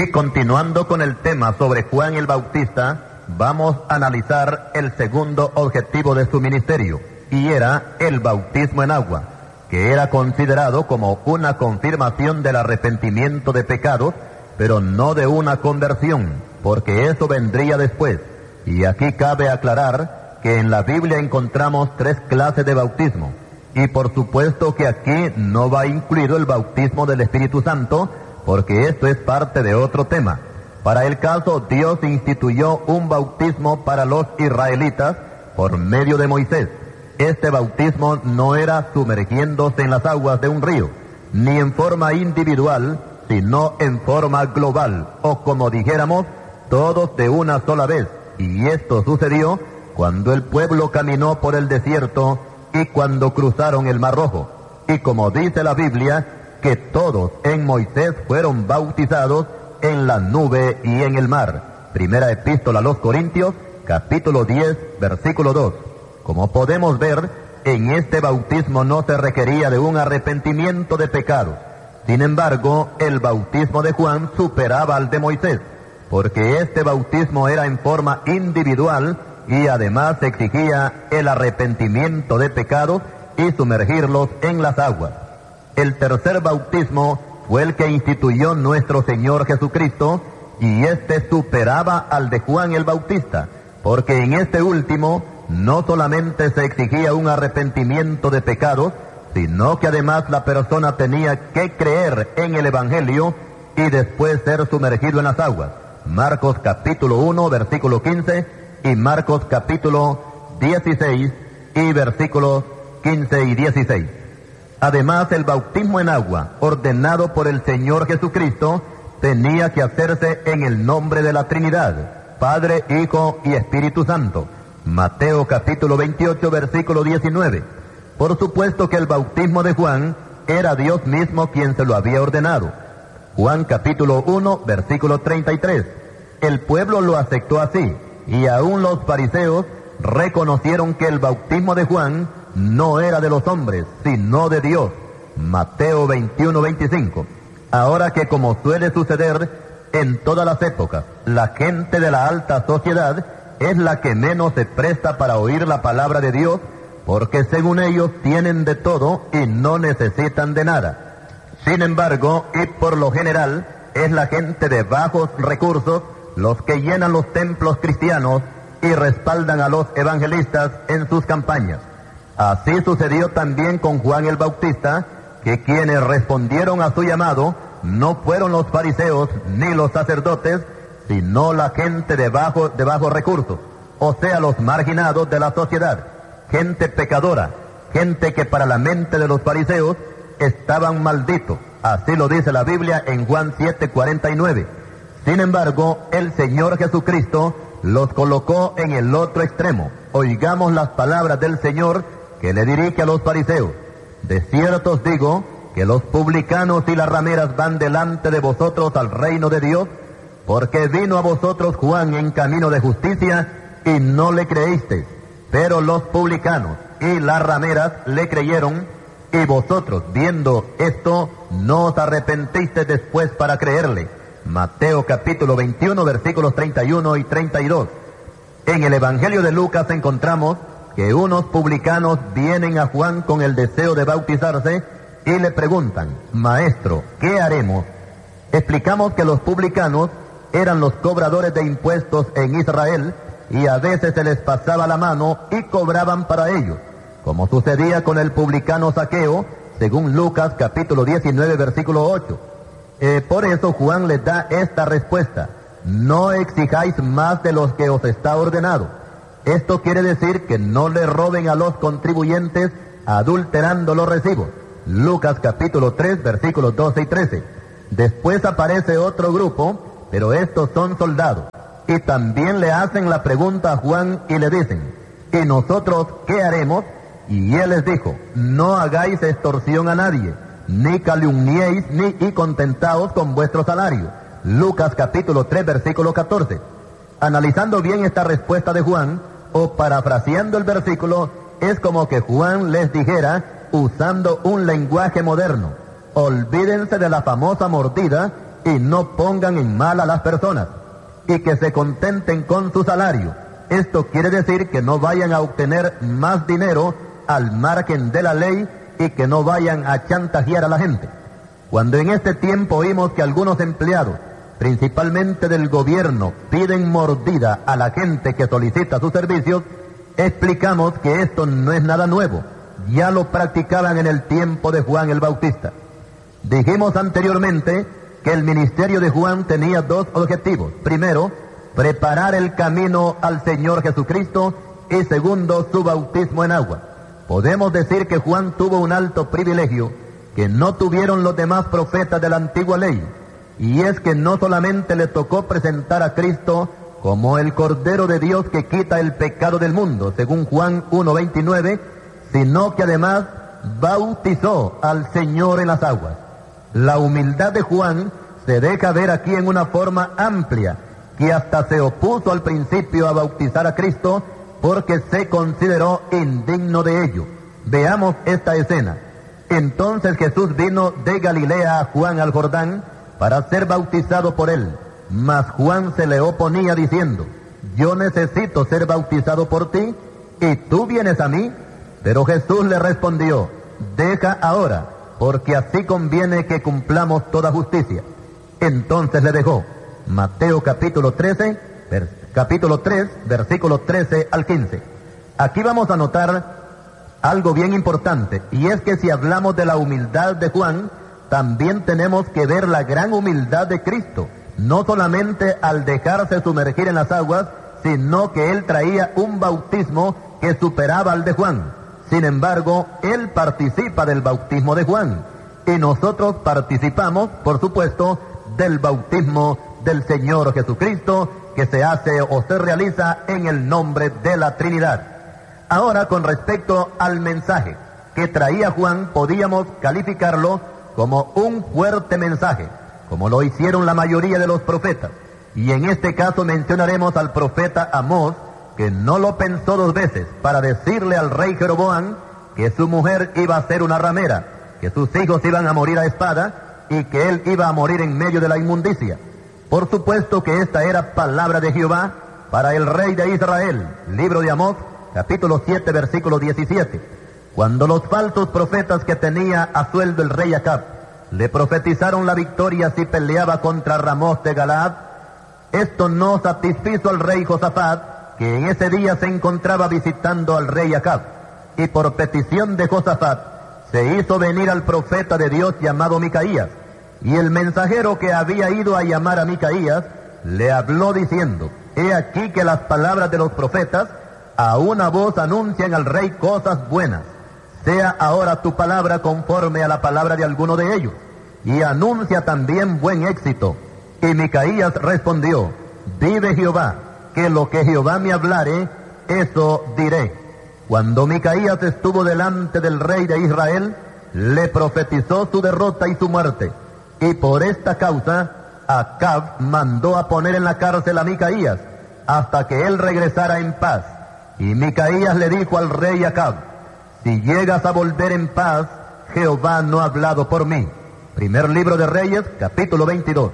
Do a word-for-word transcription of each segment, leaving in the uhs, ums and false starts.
Y continuando con el tema sobre Juan el Bautista, vamos a analizar el segundo objetivo de su ministerio, y era el bautismo en agua, que era considerado como una confirmación del arrepentimiento de pecados, pero no de una conversión, porque eso vendría después. Y aquí cabe aclarar que en la Biblia encontramos tres clases de bautismo, y por supuesto que aquí no va incluido el bautismo del Espíritu Santo, porque esto es parte de otro tema. Para el caso, Dios instituyó un bautismo para los israelitas por medio de Moisés. Este bautismo no era sumergiéndose en las aguas de un río, ni en forma individual, sino en forma global, o como dijéramos, todos de una sola vez. Y esto sucedió cuando el pueblo caminó por el desierto y cuando cruzaron el Mar Rojo. Y como dice la Biblia, que todos en Moisés fueron bautizados en la nube y en el mar. Primera Epístola a los Corintios, capítulo diez, versículo dos. Como podemos ver, en este bautismo no se requería de un arrepentimiento de pecados. Sin embargo, el bautismo de Juan superaba al de Moisés, porque este bautismo era en forma individual y además exigía el arrepentimiento de pecados y sumergirlos en las aguas. El tercer bautismo fue el que instituyó nuestro Señor Jesucristo, y este superaba al de Juan el Bautista, porque en este último no solamente se exigía un arrepentimiento de pecados, sino que además la persona tenía que creer en el Evangelio y después ser sumergido en las aguas. Marcos capítulo uno, versículo quince, y Marcos capítulo dieciséis y versículos quince y dieciséis. Además, el bautismo en agua, ordenado por el Señor Jesucristo, tenía que hacerse en el nombre de la Trinidad, Padre, Hijo y Espíritu Santo. Mateo capítulo veintiocho, versículo diecinueve. Por supuesto que el bautismo de Juan era Dios mismo quien se lo había ordenado. Juan capítulo uno, versículo treinta y tres. El pueblo lo aceptó así, y aún los fariseos reconocieron que el bautismo de Juan no era de los hombres, sino de Dios. Mateo veintiuno, veinticinco. Ahora que, como suele suceder en todas las épocas, la gente de la alta sociedad es la que menos se presta para oír la palabra de Dios, porque según ellos tienen de todo y no necesitan de nada. Sin embargo, y por lo general, es la gente de bajos recursos los que llenan los templos cristianos y respaldan a los evangelistas en sus campañas. Así sucedió también con Juan el Bautista, que quienes respondieron a su llamado no fueron los fariseos ni los sacerdotes, sino la gente de, bajo, de bajos recursos, o sea, los marginados de la sociedad, gente pecadora, gente que para la mente de los fariseos estaban malditos. Así lo dice la Biblia en Juan siete, cuarenta y nueve. Sin embargo, el Señor Jesucristo los colocó en el otro extremo. Oigamos las palabras del Señor que le dirige a los fariseos. De cierto os digo que los publicanos y las rameras van delante de vosotros al reino de Dios, porque vino a vosotros Juan en camino de justicia y no le creísteis, pero los publicanos y las rameras le creyeron, y vosotros, viendo esto, no os arrepentisteis después para creerle. Mateo capítulo veintiuno, versículos treinta y uno y treinta y dos. En el Evangelio de Lucas encontramos que unos publicanos vienen a Juan con el deseo de bautizarse y le preguntan: Maestro, ¿qué haremos? Explicamos que los publicanos eran los cobradores de impuestos en Israel, y a veces se les pasaba la mano y cobraban para ellos, como sucedía con el publicano Zaqueo, según Lucas capítulo diecinueve, versículo ocho. Eh, por eso Juan les da esta respuesta: no exijáis más de los que os está ordenado. Esto quiere decir que no le roben a los contribuyentes adulterando los recibos. Lucas capítulo tres, versículos doce y trece. Después aparece otro grupo, pero estos son soldados, y también le hacen la pregunta a Juan y le dicen: ¿y nosotros qué haremos? Y él les dijo: no hagáis extorsión a nadie, ni calumniéis, ni y contentaos con vuestro salario. Lucas capítulo tres, versículo catorce. Analizando bien esta respuesta de Juan, o parafraseando el versículo, es como que Juan les dijera, usando un lenguaje moderno: olvídense de la famosa mordida y no pongan en mal a las personas, y que se contenten con su salario. Esto quiere decir que no vayan a obtener más dinero al margen de la ley y que no vayan a chantajear a la gente. Cuando en este tiempo oímos que algunos empleados, principalmente del gobierno, piden mordida a la gente que solicita sus servicios, explicamos que esto no es nada nuevo. Ya lo practicaban en el tiempo de Juan el Bautista. Dijimos anteriormente que el ministerio de Juan tenía dos objetivos. Primero, preparar el camino al Señor Jesucristo, y segundo, su bautismo en agua. Podemos decir que Juan tuvo un alto privilegio que no tuvieron los demás profetas de la antigua ley, y es que no solamente le tocó presentar a Cristo como el Cordero de Dios que quita el pecado del mundo, según Juan uno veintinueve, sino que además bautizó al Señor en las aguas. La humildad de Juan se deja ver aquí en una forma amplia, que hasta se opuso al principio a bautizar a Cristo porque se consideró indigno de ello. Veamos esta escena. Entonces Jesús vino de Galilea a Juan al Jordán para ser bautizado por él. Mas Juan se le oponía diciendo: yo necesito ser bautizado por ti, ¿y tú vienes a mí? Pero Jesús le respondió: deja ahora, porque así conviene que cumplamos toda justicia. Entonces le dejó. Mateo capítulo trece, vers, capítulo tres, versículos trece al quince. Aquí vamos a notar algo bien importante, y es que si hablamos de la humildad de Juan, también tenemos que ver la gran humildad de Cristo, no solamente al dejarse sumergir en las aguas, sino que él traía un bautismo que superaba al de Juan. Sin embargo, él participa del bautismo de Juan, y nosotros participamos, por supuesto, del bautismo del Señor Jesucristo, que se hace o se realiza en el nombre de la Trinidad. Ahora, con respecto al mensaje que traía Juan, podíamos calificarlo como un fuerte mensaje, como lo hicieron la mayoría de los profetas. Y en este caso mencionaremos al profeta Amós, que no lo pensó dos veces para decirle al rey Jeroboam que su mujer iba a ser una ramera, que sus hijos iban a morir a espada y que él iba a morir en medio de la inmundicia. Por supuesto que esta era palabra de Jehová para el rey de Israel. Libro de Amós, capítulo siete, versículo diecisiete. Cuando los falsos profetas que tenía a sueldo el rey Acab le profetizaron la victoria si peleaba contra Ramós de Galaad, esto no satisfizo al rey Josafat, que en ese día se encontraba visitando al rey Acab, y por petición de Josafat se hizo venir al profeta de Dios llamado Micaías, y el mensajero que había ido a llamar a Micaías le habló diciendo: he aquí que las palabras de los profetas a una voz anuncian al rey cosas buenas. Sea ahora tu palabra conforme a la palabra de alguno de ellos, y anuncia también buen éxito. Y Micaías respondió: vive Jehová, que lo que Jehová me hablare, eso diré. Cuando Micaías estuvo delante del rey de Israel, le profetizó su derrota y su muerte, y por esta causa Acab mandó a poner en la cárcel a Micaías hasta que él regresara en paz. Y Micaías le dijo al rey Acab: si llegas a volver en paz, Jehová no ha hablado por mí. Primer libro de Reyes, capítulo veintidós.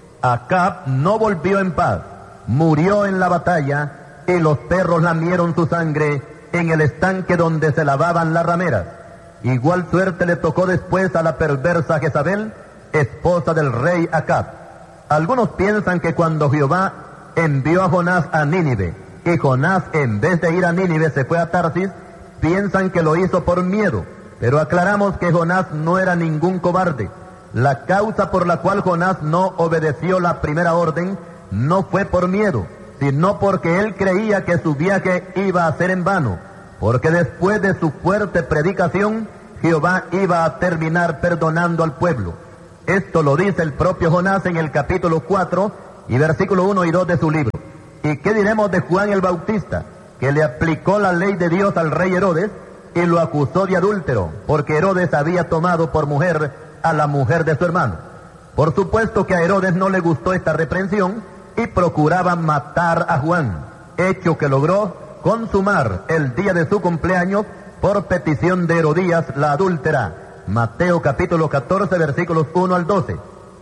Acab no volvió en paz, murió en la batalla, y los perros lamieron su sangre en el estanque donde se lavaban las rameras. Igual suerte le tocó después a la perversa Jezabel, esposa del rey Acab. Algunos piensan que cuando Jehová envió a Jonás a Nínive, y Jonás en vez de ir a Nínive se fue a Tarsis, piensan que lo hizo por miedo, pero aclaramos que Jonás no era ningún cobarde. La causa por la cual Jonás no obedeció la primera orden no fue por miedo, sino porque él creía que su viaje iba a ser en vano, porque después de su fuerte predicación, Jehová iba a terminar perdonando al pueblo. Esto lo dice el propio Jonás en el capítulo cuatro y versículo uno y dos de su libro. ¿Y qué diremos de Juan el Bautista, que le aplicó la ley de Dios al rey Herodes y lo acusó de adúltero, porque Herodes había tomado por mujer a la mujer de su hermano? Por supuesto que a Herodes no le gustó esta reprensión y procuraba matar a Juan, hecho que logró consumar el día de su cumpleaños por petición de Herodías la adúltera. Mateo capítulo catorce, versículos uno al doce.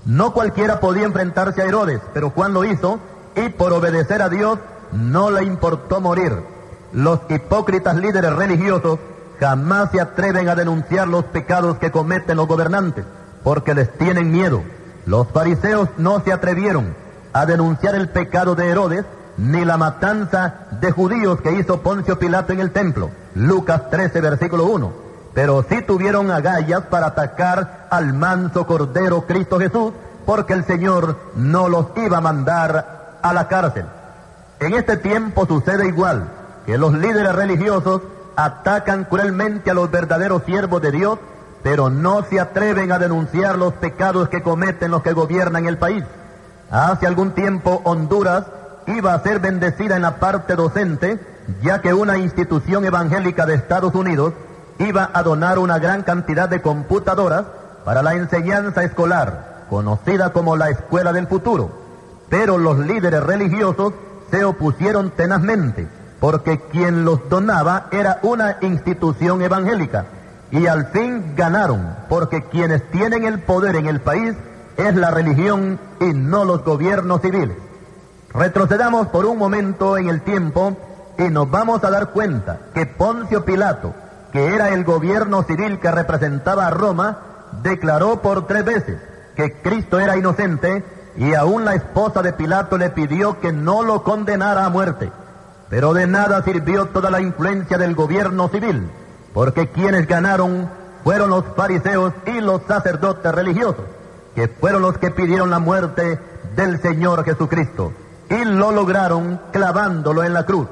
No cualquiera podía enfrentarse a Herodes, pero Juan lo hizo, y por obedecer a Dios no le importó morir. Los hipócritas líderes religiosos jamás se atreven a denunciar los pecados que cometen los gobernantes, porque les tienen miedo. Los fariseos no se atrevieron a denunciar el pecado de Herodes, ni la matanza de judíos que hizo Poncio Pilato en el templo, Lucas trece, versículo uno. Pero sí tuvieron agallas para atacar al manso Cordero Cristo Jesús, porque el Señor no los iba a mandar a la cárcel. En este tiempo sucede igual, que los líderes religiosos atacan cruelmente a los verdaderos siervos de Dios, pero no se atreven a denunciar los pecados que cometen los que gobiernan el país. Hace algún tiempo Honduras iba a ser bendecida en la parte docente, ya que una institución evangélica de Estados Unidos iba a donar una gran cantidad de computadoras para la enseñanza escolar, conocida como la Escuela del Futuro. Pero los líderes religiosos se opusieron tenazmente, porque quien los donaba era una institución evangélica. Y al fin ganaron, porque quienes tienen el poder en el país es la religión y no los gobiernos civiles. Retrocedamos por un momento en el tiempo y nos vamos a dar cuenta que Poncio Pilato, que era el gobierno civil que representaba a Roma, declaró por tres veces que Cristo era inocente, y aún la esposa de Pilato le pidió que no lo condenara a muerte. Pero de nada sirvió toda la influencia del gobierno civil, porque quienes ganaron fueron los fariseos y los sacerdotes religiosos, que fueron los que pidieron la muerte del Señor Jesucristo, y lo lograron clavándolo en la cruz.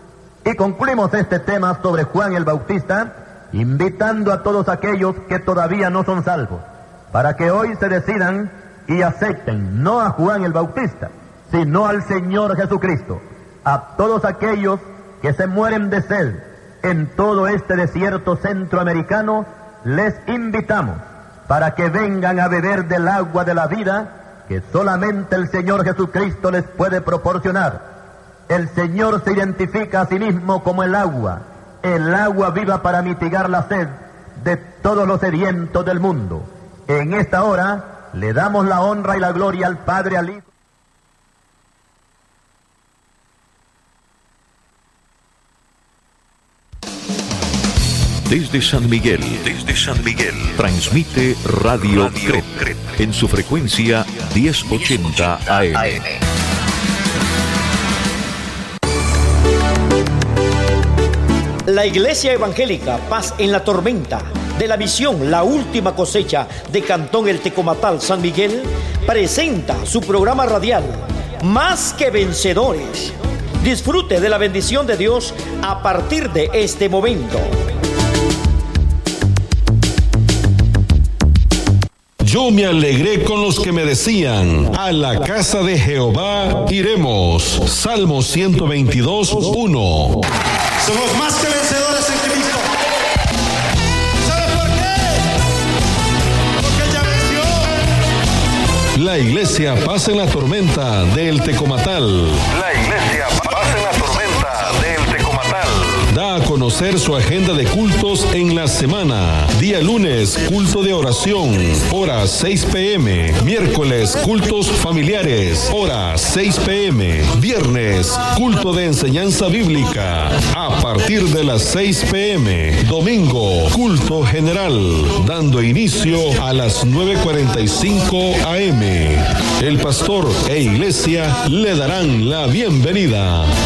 Y concluimos este tema sobre Juan el Bautista, invitando a todos aquellos que todavía no son salvos, para que hoy se decidan y acepten no a Juan el Bautista, sino al Señor Jesucristo. A todos aquellos que se mueren de sed en todo este desierto centroamericano, les invitamos para que vengan a beber del agua de la vida que solamente el Señor Jesucristo les puede proporcionar. El Señor se identifica a sí mismo como el agua, el agua viva para mitigar la sed de todos los sedientos del mundo. En esta hora le damos la honra y la gloria al Padre, al Hijo. Desde San Miguel, desde San Miguel, transmite Radio, Radio Crep, Crep en su frecuencia diez ochenta A M. La Iglesia Evangélica Paz en la Tormenta, de la misión La Última Cosecha de Cantón El Tecomatal, San Miguel, presenta su programa radial Más que Vencedores. Disfrute de la bendición de Dios a partir de este momento. Yo me alegré con los que me decían, a la casa de Jehová iremos. Salmo ciento veintidós, uno. Somos más que vencedores en Cristo. ¿Sabe por qué? Porque ya venció. La iglesia pasa en la tormenta del Tecomatal. La iglesia pasa en la tormenta del Tecomatal. Da a conocer su agenda de cultos en la semana. Día lunes, culto de oración, hora seis pe eme. Miércoles, cultos familiares, hora seis pe eme. Viernes, culto de enseñanza bíblica, a partir de las seis pe eme. Domingo, culto general, dando inicio a las nueve cuarenta y cinco a eme. El pastor e iglesia le darán la bienvenida.